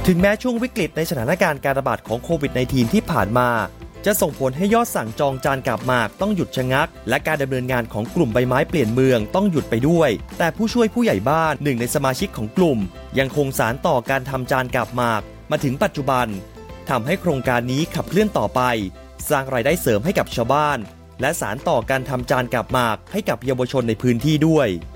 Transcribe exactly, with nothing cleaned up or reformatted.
ถึงแม้ช่วงวิกฤตในสถานการณ์การระบาดของโควิด สิบเก้า ที่ผ่านมาจะส่งผลให้ยอดสั่งจองจานกาบหมากต้องหยุดชะงักและการดำเนินงานของกลุ่มใบไม้เปลี่ยนเมืองต้องหยุดไปด้วยแต่ผู้ช่วยผู้ใหญ่บ้านหนึ่งในสมาชิกของกลุ่มยังคงสานต่อการทำจานกาบหมากมาถึงปัจจุบันทำให้โครงการนี้ขับเคลื่อนต่อไปสร้างรายได้เสริมให้กับชาวบ้านและสานต่อการทำจานกาบหมากให้กับเยาวชนในพื้นที่ด้วย